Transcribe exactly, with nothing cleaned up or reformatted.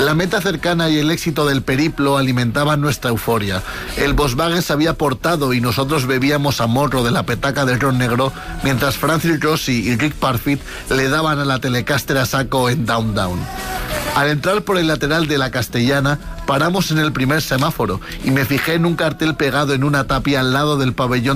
La meta cercana y el éxito del periplo alimentaban nuestra euforia. El Volkswagen se había portado y nosotros bebíamos a morro de la petaca del ron negro, mientras Francis Rossi y Rick Parfitt le daban a la Telecaster a saco en Down Down. Al entrar por el lateral de la Castellana, paramos en el primer semáforo y me fijé en un cartel pegado en una tapia al lado del pabellón